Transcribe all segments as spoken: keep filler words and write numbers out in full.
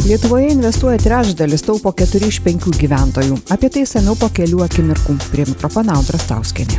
Lietuvoje investuoja trečdalis, taupo keturi iš penkių gyventojų. Apie tai išsamiau po kelių akimirkų. Prie mikrofono Audra Stauskienė.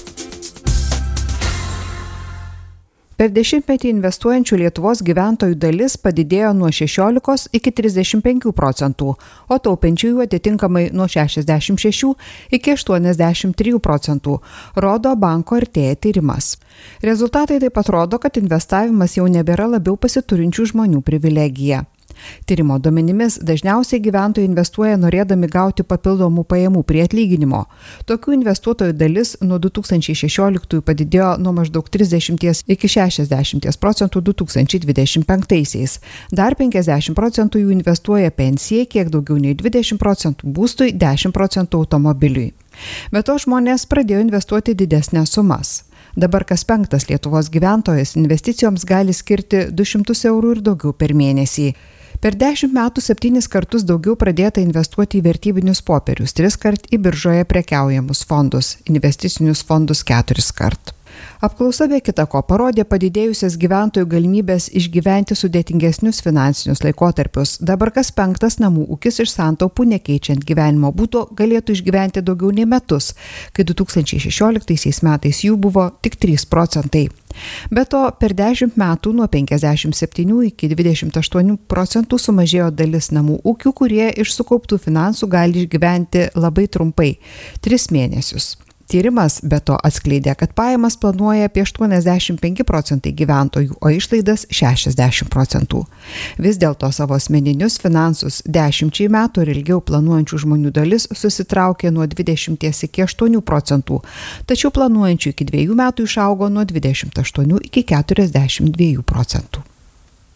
Per dešimtmetį investuojančių Lietuvos gyventojų dalis padidėjo nuo šešiolikos iki trisdešimt penkių procentų, o taupančiųjų atitinkamai nuo šešiasdešimt šešių iki aštuoniasdešimt trijų procentų, rodo banko Artėja tyrimas. Rezultatai taip pat rodo, kad investavimas jau nebėra labiau pasiturinčių žmonių privilegija. Tyrimo duomenimis dažniausiai gyventojai investuoja norėdami gauti papildomų pajamų prie atlyginimo. Tokių investuotojų dalis nuo du tūkstančiai šešioliktųjų padidėjo nuo maždaug trisdešimt iki šešiasdešimt procentų du tūkstančiai dvidešimt penktaisiais. Dar penkiasdešimt procentų jų investuoja pensijai, kiek daugiau nei dvidešimt procentų būstui, dešimt procentų automobiliui. Be to žmonės pradėjo investuoti didesnės sumas. Dabar kas penktas Lietuvos gyventojas investicijoms gali skirti du šimtus eurų ir daugiau per mėnesį. Per dešimt metų septynis kartus daugiau pradėta investuoti į vertybinius popierius, tris kart į biržoje prekiaujamus fondus, investicinius fondus keturis kart. Apklausa be kita ko parodė padidėjusias gyventojų galimybės išgyventi sudėtingesnius finansinius laikotarpius. Dabar kas penktas namų ūkis iš santaupų nekeičiant gyvenimo būdo galėtų išgyventi daugiau nei metus, kai du tūkstančiai šešioliktaisiais metais jų buvo tik trys procentai. Be to, per dešimt metų nuo penkiasdešimt septynių iki dvidešimt aštuonių procentų sumažėjo dalis namų ūkių, kurie iš sukauptų finansų gali išgyventi labai trumpai – tris mėnesius. Tyrimas be to atskleidė, kad pajamas planuoja apie aštuoniasdešimt penki procentai gyventojų, o išlaidas šešiasdešimt procentų. Vis dėlto savo asmeninius finansus dešimčiai metų ir ilgiau planuojančių žmonių dalis susitraukė nuo dvidešimt iki aštuonių procentų, tačiau planuojančių iki dviejų metų išaugo nuo dvidešimt aštuonių iki keturiasdešimt dviejų procentų.